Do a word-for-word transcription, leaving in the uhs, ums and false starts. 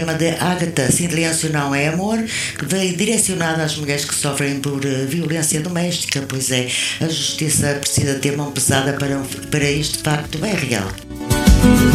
poema de Ágata Silêncio Não é Amor, que veio direcionado às mulheres que sofrem por violência doméstica, pois é, a justiça precisa ter mão pesada para, para este facto bem real.